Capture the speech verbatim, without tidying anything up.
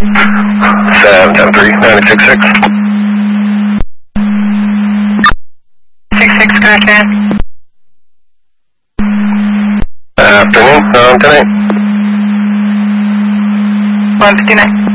seven seven three, nine six six. six six, good afternoon. Afternoon, um, ten eight. one fifty-nine.